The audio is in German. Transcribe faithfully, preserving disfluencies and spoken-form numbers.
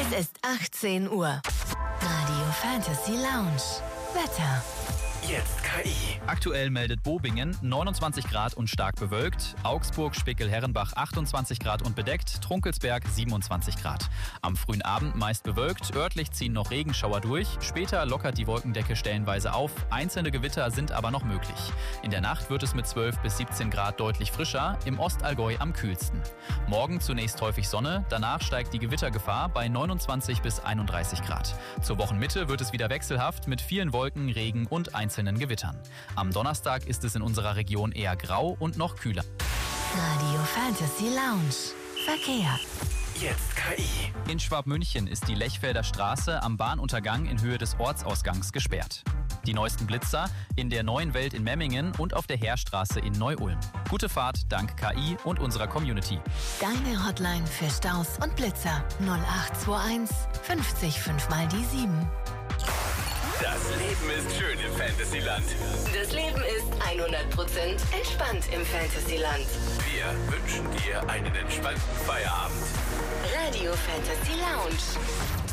Es ist achtzehn Uhr. Radio Fantasy Lounge. Wetter. Jetzt K I. Aktuell meldet Bobingen neunundzwanzig Grad und stark bewölkt, Augsburg, Spickel-Herrenbach achtundzwanzig Grad und bedeckt, Trunkelsberg siebenundzwanzig Grad. Am frühen Abend meist bewölkt, örtlich ziehen noch Regenschauer durch, später lockert die Wolkendecke stellenweise auf, einzelne Gewitter sind aber noch möglich. In der Nacht wird es mit zwölf bis siebzehn Grad deutlich frischer, im Ostallgäu am kühlsten. Morgen zunächst häufig Sonne, danach steigt die Gewittergefahr bei neunundzwanzig bis einunddreißig Grad. Zur Wochenmitte wird es wieder wechselhaft mit vielen Wolken, Regen und einzelnen Gewittern. Am Donnerstag ist es in unserer Region eher grau und noch kühler. Radio Fantasy Lounge. Verkehr. Jetzt K I. In Schwabmünchen ist die Lechfelder Straße am Bahnuntergang in Höhe des Ortsausgangs gesperrt. Die neuesten Blitzer in der Neuen Welt in Memmingen und auf der Heerstraße in Neu-Ulm. Gute Fahrt dank K I und unserer Community. Deine Hotline für Staus und Blitzer null acht zwei eins fünfzig fünf mal die sieben. Das Leben ist schön im Fantasyland. Das Leben ist hundert Prozent entspannt im Fantasyland. Wir wünschen dir einen entspannten Feierabend. Radio Fantasy Lounge.